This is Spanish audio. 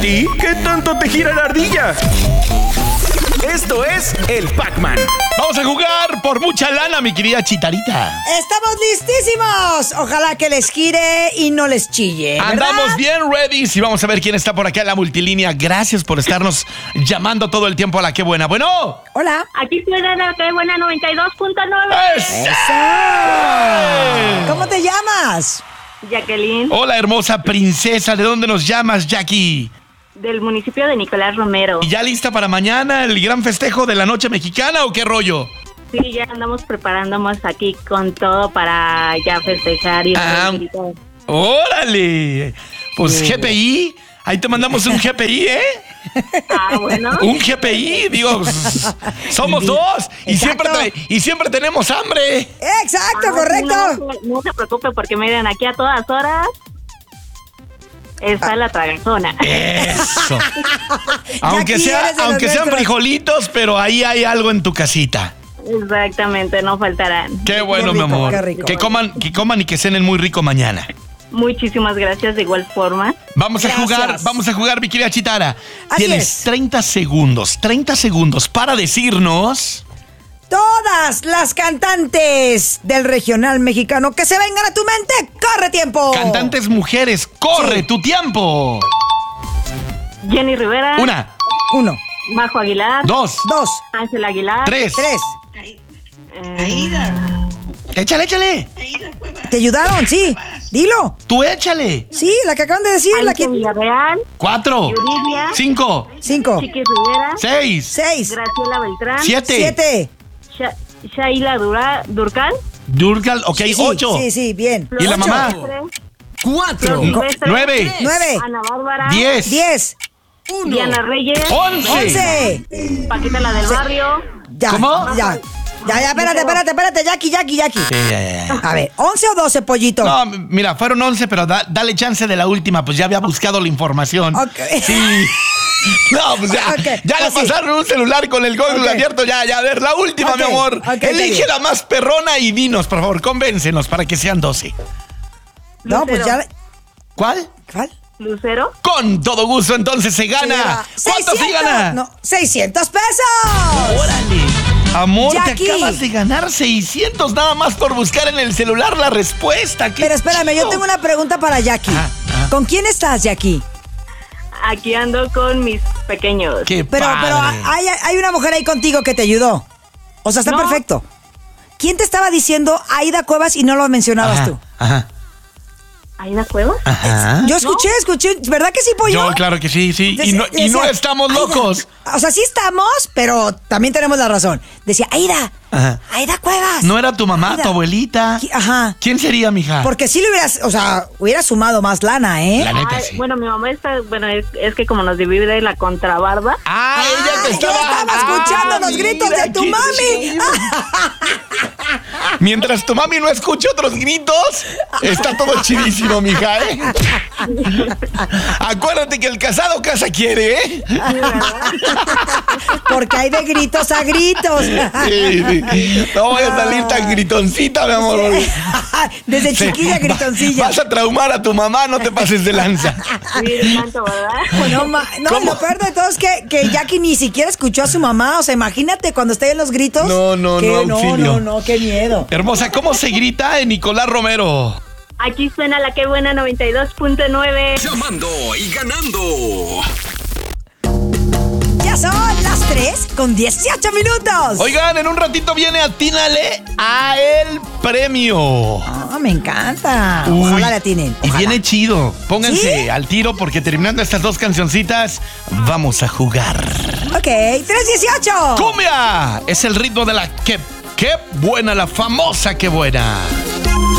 ¿Y qué tanto te gira la ardilla? Esto es el Pac-Man. Vamos a jugar por mucha lana, mi querida Chitarita. ¡Estamos listísimos! Ojalá que les gire y no les chille, ¿verdad? Andamos bien ready y vamos a ver quién está por acá en la multilínea. Gracias por estarnos llamando todo el tiempo a La Qué Buena. Bueno. Hola. Aquí suena La Qué Buena 92.9. ¡Eso! ¿Cómo te llamas? Jacqueline, Hola, hermosa princesa. ¿De dónde nos llamas, Jackie? del municipio de Nicolás Romero. ¿Y ya lista para mañana el gran festejo de la noche mexicana o qué rollo? Sí, ya andamos preparándonos aquí con todo para ya festejar y todo. ¡Órale! Pues GPI, ahí te mandamos un GPI, ¿eh? Ah, bueno. Un GPI, digo, somos dos y siempre tenemos hambre. Exacto, correcto. No se preocupe porque miren, aquí a todas horas está la tragazona. Eso. aunque Jackie, eres de los sean nuestros. frijolitos, pero ahí hay algo en tu casita. Exactamente, no faltarán. Qué bueno, Qué rico, mi amor. qué rico. Que coman y que cenen muy rico mañana. Muchísimas gracias de igual forma. Vamos Gracias. a jugar, mi querida Chitara. Así Tienes es. 30 segundos para decirnos... Todas las cantantes del regional mexicano que se vengan a tu mente. ¡Corre tiempo! Cantantes mujeres, corre Sí. tu tiempo. Jenny Rivera. 1, 1, Majo Aguilar. 2, 2, Ángel Aguilar. 3. 3. Échale. ¿Te ayudaron? Sí. Dilo. Tú échale. Sí, la que acaban de decir. La Alicia que... Villarreal. 4, Yuridia. 5, 5, Chiqui Rivera. 6, 6, Graciela Beltrán. 7. 7. Shaila Durcal. Durgal, ok, 8. Sí, bien. ¿Y la Flor mamá? Silvestre. 4, Flor Silvestre. 9, 9, Ana Bárbara. 10, 10, Diana Reyes. 11. 11. Paquita la del barrio. Ya. ¿Cómo? Ya, espérate, Jackie. Ya. A ver, 11 o 12, pollito. No, mira, fueron 11, pero dale chance de la última, pues ya había buscado la información. Ok. Sí. No, pues ya, Ok, ya pues le pasaron un celular con el Google Ok. abierto, ya, a ver, la última, Ok, mi amor. ok, está Elige bien. la más perrona y dinos, por favor, convéncenos para que sean 12. No, pues ya. ¿Cuál? ¿Cuál? Lucero. Con todo gusto, entonces se gana. ¿Cuánto se gana? No, 600 pesos. ¡Órale! Amor, Jackie. te acabas de ganar 600 nada más por buscar en el celular la respuesta. ¡Qué Pero espérame, yo chido! tengo una pregunta para Jackie. Ajá. ¿Con quién estás, Jackie? Aquí ando con mis pequeños. ¡Qué Pero padre! hay una mujer ahí contigo que te ayudó. O sea, está No. perfecto. ¿Quién te estaba diciendo Aida Cuevas y no lo mencionabas Ajá, tú? Ajá, ¿Aida Cuevas? ajá. Yo escuché, ¿verdad que sí, pollo? Yo, claro que sí. Y no Decía, estamos Aida. locos. O sea, sí estamos, pero también tenemos la razón. Decía, Aida, Ajá. Aida Cuevas. ¿No era tu mamá, Aida. tu abuelita? Ajá. ¿Quién sería, mija? Porque sí le hubiera sumado más lana, ¿eh? La neta, Ay, sí. bueno, mi mamá está, es que como nos divide la contrabarba. ¡Ah, ella te yo estaba... estaba escuchando los gritos mira, de tu qué mami. chido. Mientras tu mami no escuche otros gritos, está todo chidísimo, mija, ¿eh? Acuérdate que el casado casa quiere, ¿eh? Porque hay de gritos a gritos. Sí. No voy a salir tan gritoncita, mi amor. Desde chiquilla Sí. gritoncilla. Vas a traumar a tu mamá, no te pases de lanza. Sí, tanto, ¿verdad? No, ¿Cómo? lo peor de todo es que Jackie ni siquiera escuchó a su mamá. O sea, imagínate cuando esté en los gritos. No, auxilio. No, qué miedo. Hermosa, ¿cómo se grita en Nicolás Romero? Aquí suena La Qué Buena 92.9. llamando y ganando. Ya son las 3:18 minutos. Oigan, en un ratito viene Atínale a el premio. Ah, me encanta. Uy, Ojalá la tienen. Y viene chido. Pónganse ¿Sí? al tiro porque terminando estas dos cancioncitas, vamos a jugar. Ok, 3:18. ¡Cumbia! Es el ritmo de la qué buena, la famosa qué buena.